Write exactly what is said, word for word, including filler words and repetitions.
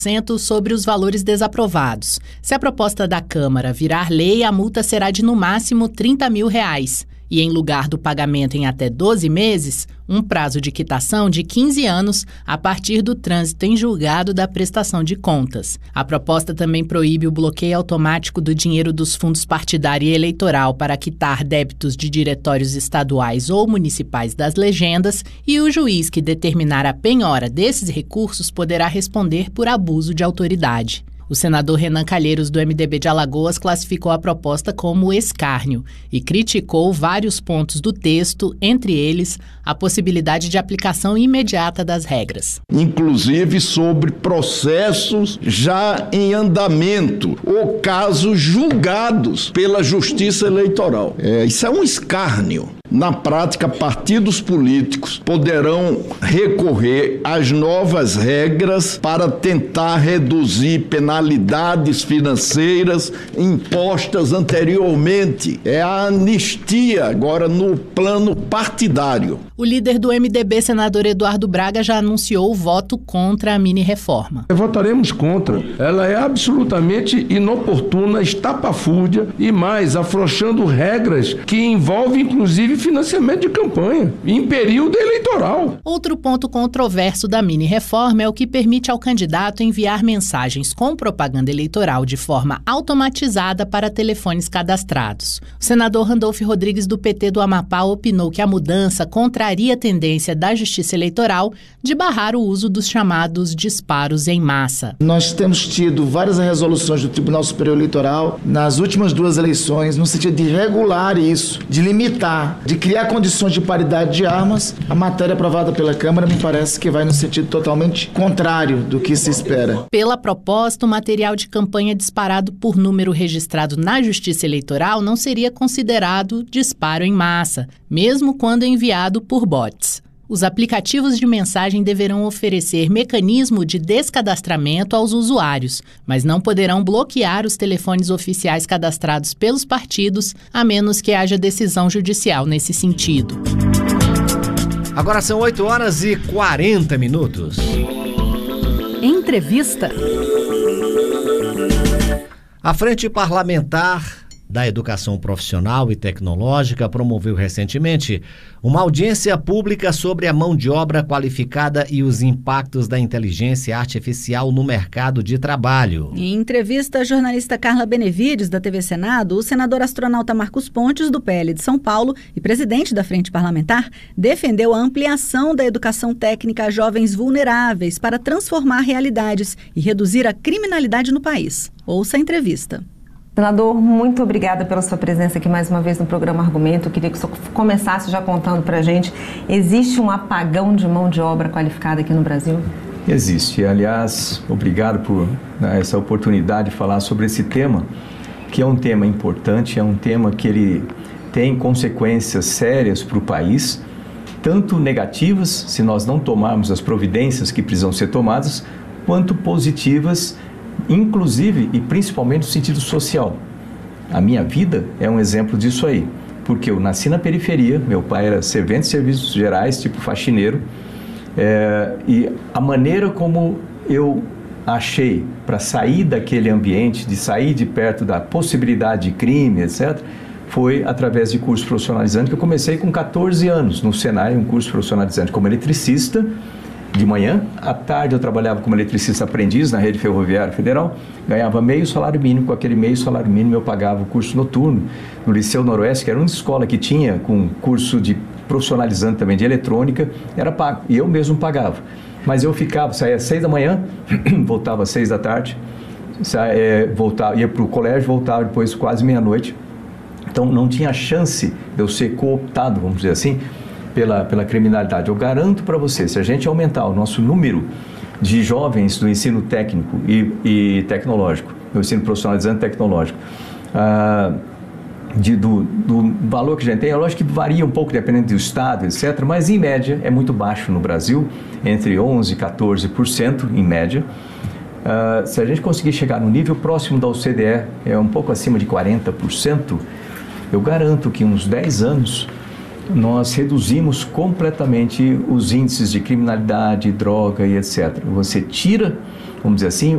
sobre os valores desaprovados. Se a proposta da Câmara virar lei, a multa será de no máximo trinta mil reais. E em lugar do pagamento em até doze meses, um prazo de quitação de quinze anos a partir do trânsito em julgado da prestação de contas. A proposta também proíbe o bloqueio automático do dinheiro dos fundos partidário e eleitoral para quitar débitos de diretórios estaduais ou municipais das legendas, e o juiz que determinar a penhora desses recursos poderá responder por abuso de autoridade. O senador Renan Calheiros, do M D B de Alagoas, classificou a proposta como escárnio e criticou vários pontos do texto, entre eles a possibilidade de aplicação imediata das regras. Inclusive sobre processos já em andamento ou casos julgados pela Justiça Eleitoral. É, isso é um escárnio. Na prática, partidos políticos poderão recorrer às novas regras para tentar reduzir penalidades financeiras impostas anteriormente. É a anistia agora no plano partidário. O líder do M D B, senador Eduardo Braga, já anunciou o voto contra a mini-reforma. Votaremos contra. Ela é absolutamente inoportuna, estapafúrdia e mais, afrouxando regras que envolvem, inclusive, financiamento de campanha, em período eleitoral. Outro ponto controverso da mini-reforma é o que permite ao candidato enviar mensagens com propaganda eleitoral de forma automatizada para telefones cadastrados. O senador Randolfo Rodrigues, do P T do Amapá, opinou que a mudança contraria a tendência da Justiça Eleitoral de barrar o uso dos chamados disparos em massa. Nós temos tido várias resoluções do Tribunal Superior Eleitoral nas últimas duas eleições no sentido de regular isso, de limitar, de criar condições de paridade de armas. A matéria aprovada pela Câmara me parece que vai no sentido totalmente contrário do que se espera. Pela proposta, o material de campanha disparado por número registrado na Justiça Eleitoral não seria considerado disparo em massa, mesmo quando enviado por bots. Os aplicativos de mensagem deverão oferecer mecanismo de descadastramento aos usuários, mas não poderão bloquear os telefones oficiais cadastrados pelos partidos, a menos que haja decisão judicial nesse sentido. Agora são oito horas e quarenta minutos. Entrevista. A Frente Parlamentar da Educação Profissional e Tecnológica promoveu recentemente uma audiência pública sobre a mão de obra qualificada e os impactos da inteligência artificial no mercado de trabalho. Em entrevista à jornalista Carla Benevides, da T V Senado, o senador astronauta Marcos Pontes, do P L de São Paulo e presidente da Frente Parlamentar, defendeu a ampliação da educação técnica a jovens vulneráveis para transformar realidades e reduzir a criminalidade no país. Ouça a entrevista. Senador, muito obrigada pela sua presença aqui mais uma vez no programa Argumento. Eu queria que o senhor começasse já contando para a gente, existe um apagão de mão de obra qualificada aqui no Brasil? Existe. Aliás, obrigado por né, essa oportunidade de falar sobre esse tema, que é um tema importante, é um tema que ele tem consequências sérias para o país, tanto negativas, se nós não tomarmos as providências que precisam ser tomadas, quanto positivas, inclusive e principalmente no sentido social. A minha vida é um exemplo disso aí, porque eu nasci na periferia, meu pai era servente de serviços gerais, tipo faxineiro, é, e a maneira como eu achei para sair daquele ambiente, de sair de perto da possibilidade de crime, etcétera, foi através de curso profissionalizante, que eu comecei com catorze anos no Senai, um curso profissionalizante como eletricista. De manhã, à tarde eu trabalhava como eletricista aprendiz na Rede Ferroviária Federal, ganhava meio salário mínimo, com aquele meio salário mínimo eu pagava o curso noturno no Liceu Noroeste, que era uma escola que tinha com curso de profissionalizante também de eletrônica, era pago, e eu mesmo pagava. Mas eu ficava, saía às seis da manhã, voltava às seis da tarde, saía, é, voltava, ia para o colégio, voltava depois quase meia-noite, então não tinha chance de eu ser cooptado, vamos dizer assim, Pela, pela criminalidade. Eu garanto para você, se a gente aumentar o nosso número de jovens do ensino técnico e, e tecnológico, do ensino profissionalizante tecnológico, ah, de, do, do valor que a gente tem, é lógico que varia um pouco dependendo do estado, etcétera, mas em média é muito baixo no Brasil, entre onze por cento e quatorze por cento em média. Ah, se a gente conseguir chegar no nível próximo da O C D E, é um pouco acima de quarenta por cento, eu garanto que em uns dez anos nós reduzimos completamente os índices de criminalidade, droga e etcétera. Você tira, vamos dizer assim,